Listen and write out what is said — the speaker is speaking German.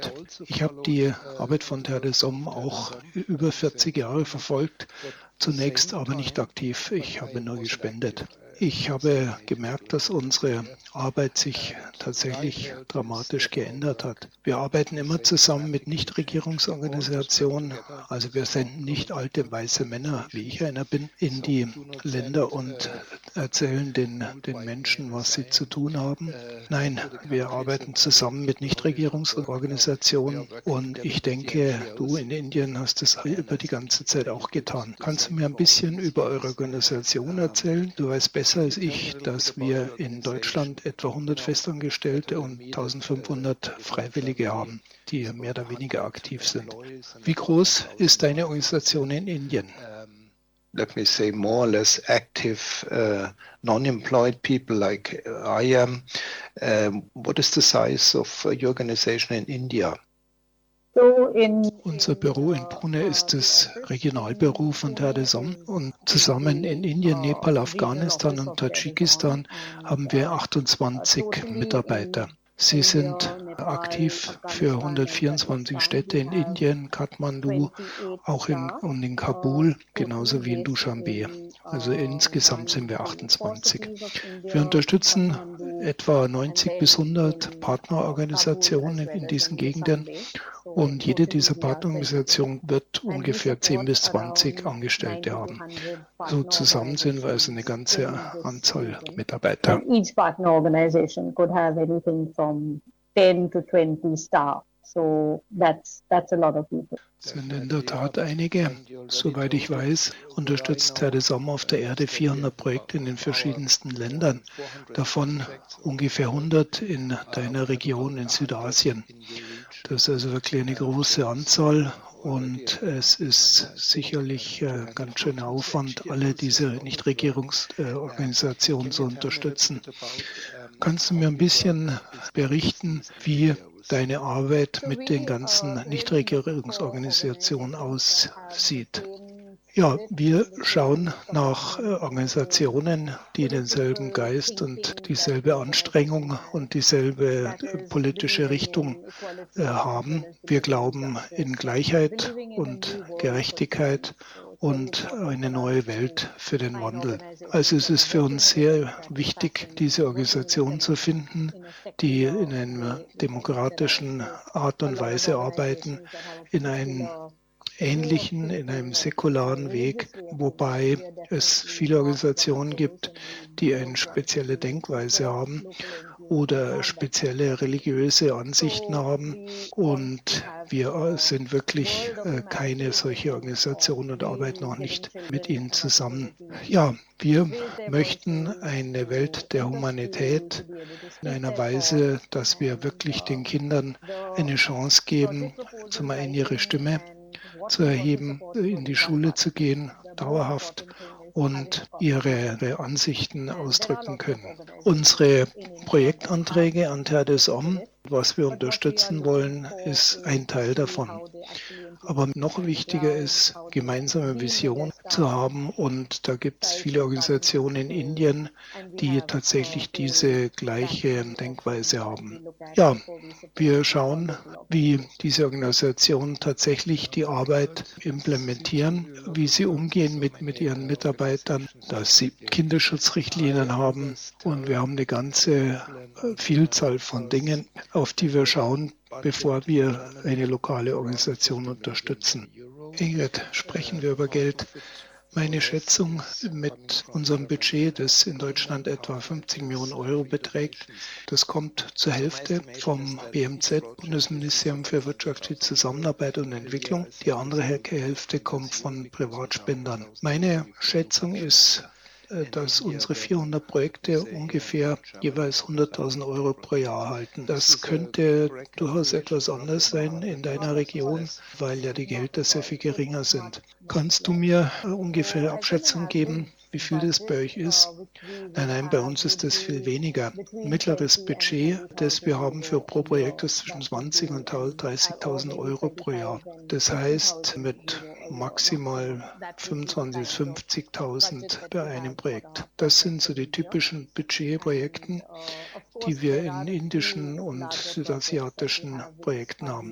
Arbeit. Ich habe die Arbeit von Terre des Hommes auch über 40 Jahre verfolgt, zunächst aber nicht aktiv. Ich habe nur gespendet. Ich habe gemerkt, dass unsere Arbeit sich tatsächlich dramatisch geändert hat. Wir arbeiten immer zusammen mit Nichtregierungsorganisationen. Also wir senden nicht alte weiße Männer, wie ich einer bin, in die Länder und erzählen den Menschen, was sie zu tun haben. Nein, wir arbeiten zusammen mit Nichtregierungsorganisationen und ich denke, du in Indien hast es über die ganze Zeit auch getan. Kannst du mir ein bisschen über eure Organisation erzählen? Du weißt besser als ich, dass wir in Deutschland etwa 100 Festangestellte und 1500 Freiwillige haben, die mehr oder weniger aktiv sind. Wie groß ist deine Organisation in Indien? Let me say, more or less active non-employed people like I am. What is the size of your organization in India? Unser Büro in Pune ist das Regionalbüro von Terre des Hommes und zusammen in Indien, Nepal, Afghanistan und Tadschikistan haben wir 28 Mitarbeiter. Sie sind aktiv für 124 Städte in Indien, Kathmandu, auch in Kabul, genauso wie in Duschanbe. Also insgesamt sind wir 28. Wir unterstützen etwa 90 bis 100 Partnerorganisationen in diesen Gegenden und jede dieser Partnerorganisationen wird ungefähr 10 bis 20 Angestellte haben. So zusammen sind wir also eine ganze Anzahl Mitarbeiter. Each partner organization could have anything from 10 to 20 staff. So that's a lot of people. Es sind in der Tat einige. Soweit ich weiß, unterstützt Terre des Hommes auf der Erde 400 Projekte in den verschiedensten Ländern. Davon ungefähr 100 in deiner Region in Südasien. Das ist also wirklich eine große Anzahl und es ist sicherlich ganz schöner Aufwand, alle diese Nichtregierungsorganisationen zu unterstützen. Kannst du mir ein bisschen berichten, wie deine Arbeit mit den ganzen Nichtregierungsorganisationen aussieht? Ja, wir schauen nach Organisationen, die denselben Geist und dieselbe Anstrengung und dieselbe politische Richtung haben. Wir glauben in Gleichheit und Gerechtigkeit und eine neue Welt für den Wandel. Also es ist für uns sehr wichtig, diese Organisation zu finden, die in einer demokratischen Art und Weise arbeiten, in einem in einem säkularen Weg, wobei es viele Organisationen gibt, die eine spezielle Denkweise haben oder spezielle religiöse Ansichten haben. Und wir sind wirklich keine solche Organisation und arbeiten auch nicht mit ihnen zusammen. Ja, wir möchten eine Welt der Humanität in einer Weise, dass wir wirklich den Kindern eine Chance geben, zum einen ihre Stimme zu erheben, in die Schule zu gehen, dauerhaft und ihre Ansichten ausdrücken können. Unsere Projektanträge an Terre des Hommes, was wir unterstützen wollen, ist ein Teil davon. Aber noch wichtiger ist, gemeinsame Vision zu haben und da gibt es viele Organisationen in Indien, die tatsächlich diese gleiche Denkweise haben. Ja, wir schauen, wie diese Organisationen tatsächlich die Arbeit implementieren, wie sie umgehen mit ihren Mitarbeitern, dass sie Kinderschutzrichtlinien haben und wir haben eine ganze Vielzahl von Dingen, auf die wir schauen, bevor wir eine lokale Organisation unterstützen. Ingrid, sprechen wir über Geld. Meine Schätzung mit unserem Budget, das in Deutschland etwa 50 Millionen Euro beträgt, das kommt zur Hälfte vom BMZ, Bundesministerium für wirtschaftliche Zusammenarbeit und Entwicklung. Die andere Hälfte kommt von Privatspendern. Meine Schätzung ist, dass unsere 400 Projekte ungefähr jeweils 100.000 Euro pro Jahr halten. Das könnte durchaus etwas anders sein in deiner Region, weil ja die Gehälter sehr viel geringer sind. Kannst du mir ungefähr Abschätzung geben, wie viel das bei euch ist? Nein, bei uns ist das viel weniger. Mittleres Budget, das wir haben für pro Projekt, ist zwischen 20.000 und 30.000 Euro pro Jahr. Das heißt, mit maximal 25.000 bis 50.000 bei einem Projekt. Das sind so die typischen Budgetprojekten, die wir in indischen und südasiatischen Projekten haben.